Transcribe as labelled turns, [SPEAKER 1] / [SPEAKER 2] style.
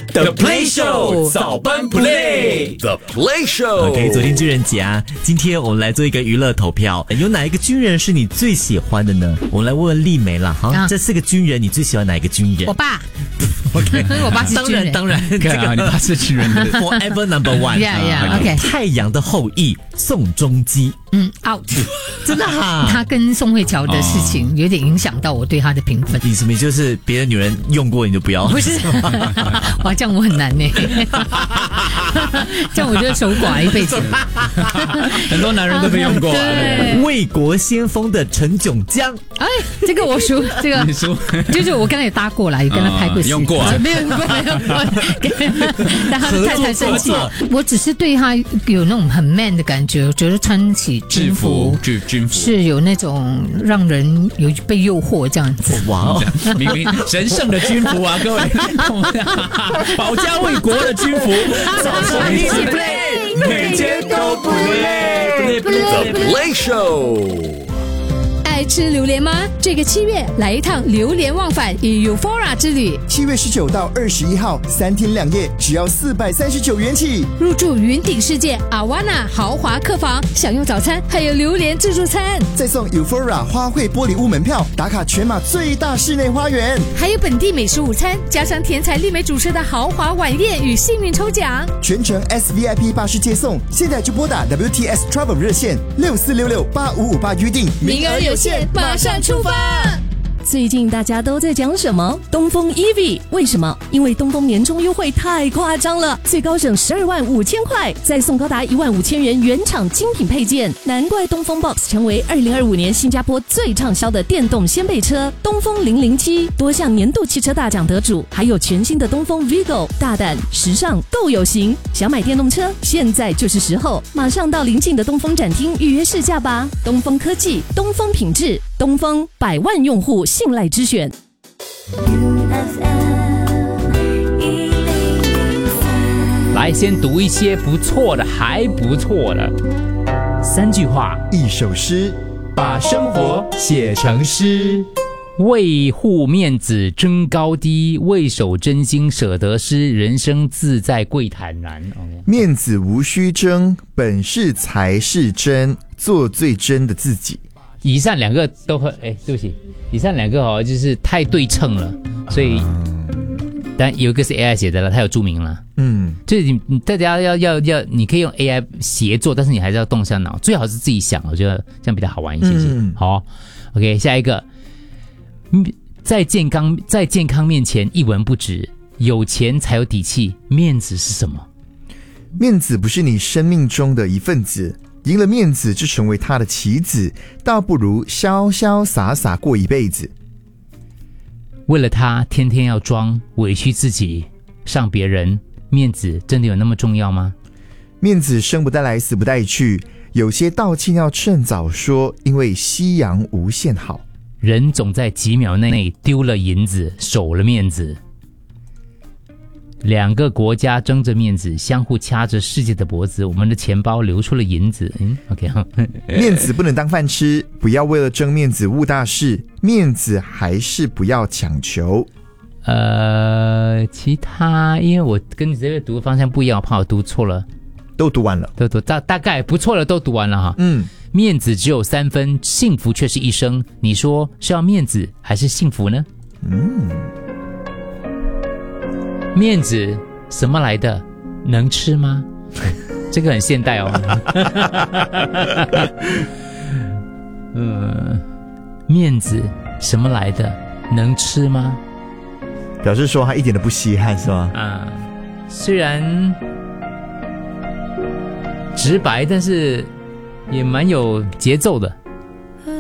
[SPEAKER 1] The Play Show 早班 Play
[SPEAKER 2] The Play Show。
[SPEAKER 3] OK， 昨天军人节啊，今天我们来做一个娱乐投票，有哪一个军人是你最喜欢的呢？我们来问问丽梅啦。好，这4个军人，你最喜欢哪一个军人？
[SPEAKER 4] 我爸。
[SPEAKER 3] OK，
[SPEAKER 4] 我爸是军人，
[SPEAKER 3] 当然，这个
[SPEAKER 1] 你爸是军人的
[SPEAKER 3] ，Forever Number One。
[SPEAKER 4] OK，
[SPEAKER 3] 太阳的后裔宋仲基
[SPEAKER 4] ，out， 真
[SPEAKER 3] 的哈。
[SPEAKER 4] 他跟宋慧乔的事情有点影响到我对他的评分。
[SPEAKER 3] 你什么就是别的女人用过你就不要？
[SPEAKER 4] 不是，哇，这样我很难呢。这样我就守寡一辈子。
[SPEAKER 1] 很多男人都被用过。
[SPEAKER 4] 对，
[SPEAKER 3] 为国先锋的陈炯江，
[SPEAKER 4] 哎，这个我输，这个
[SPEAKER 1] 你输，
[SPEAKER 4] 就是我跟他也搭过啦，也跟他拍过戏，
[SPEAKER 1] 用过，
[SPEAKER 4] 没有用过，但他的太太生气。我只是对他有那种很 man 的感觉，我觉得穿起军服是有那种让人有被诱惑这样子。
[SPEAKER 3] 哇，
[SPEAKER 1] 明明神圣的军服啊，各位，保家卫国的军服，早上一起 play， 每天都不累。
[SPEAKER 2] The Play Show。
[SPEAKER 5] 爱吃榴莲吗？这个7月来一趟榴莲忘返与 Euphoria 之旅。
[SPEAKER 6] 7月19到21号，3天2夜，只要439元起。
[SPEAKER 5] 入住云顶世界 Awana 豪华客房，享用早餐，还有榴莲自助餐，
[SPEAKER 6] 再送 Euphoria 花卉玻璃屋门票，打卡全马最大室内花园，
[SPEAKER 5] 还有本地美食午餐，加上甜彩丽美主持的豪华晚宴与幸运抽奖，
[SPEAKER 6] 全程 SVIP 巴士接送。现在就拨打 WTS Travel 热线64668558预定，
[SPEAKER 5] 名额有限，马上出发！
[SPEAKER 7] 最近大家都在讲什么？东风 EV， 为什么？因为东风年终优惠太夸张了，最高省12万5千块，再送高达1万5千元原厂精品配件，难怪东风 Box 成为2025年新加坡最畅销的电动掀背车。东风007多项年度汽车大奖得主，还有全新的东风 Vigo， 大胆时尚够有型。想买电动车，现在就是时候，马上到邻近的东风展厅预约试驾吧。东风科技，东风品质，东风100万用户信赖之选。
[SPEAKER 1] 来，先读一些不错的，还不错的3句话
[SPEAKER 6] ，1首诗，
[SPEAKER 1] 把生活写成诗。为护面子争高低，为守真心舍得失，人生自在贵坦然。
[SPEAKER 6] 面子无需争，本事才是真，做最真的自己。
[SPEAKER 1] 以上2个都很，对不起，以上2个就是太对称了，所以，但有一个是 AI 写的了，它有注明了，就是你大家要，你可以用 AI 协作，但是你还是要动下脑，最好是自己想，我觉得这样比较好玩一些。好 ，OK， 下一个，在健康面前一文不值，有钱才有底气，面子是什么？
[SPEAKER 6] 面子不是你生命中的一份子。赢了面子就成为他的棋子，倒不如潇潇洒洒过一辈子。
[SPEAKER 1] 为了他天天要装，委屈自己上别人，面子真的有那么重要吗？
[SPEAKER 6] 面子生不带来死不带去，有些道歉要趁早说，因为夕阳无限好。
[SPEAKER 1] 人总在几秒内丢了银子，守了面子。2个国家争着面子，相互掐着世界的脖子，我们的钱包流出了银子。OK，
[SPEAKER 6] 面子不能当饭吃，不要为了争面子误大事，面子还是不要强求。
[SPEAKER 1] 其他因为我跟你这边读的方向不一样，我怕我读错了。
[SPEAKER 6] 都读完了，
[SPEAKER 1] 大概不错了，都读完了哈。面子只有3分，幸福却是1生。你说是要面子还是幸福呢？面子什么来的？能吃吗？这个很现代哦。面子什么来的？能吃吗？
[SPEAKER 6] 表示说他一点都不稀罕是吗？
[SPEAKER 1] 虽然直白，但是也蛮有节奏的。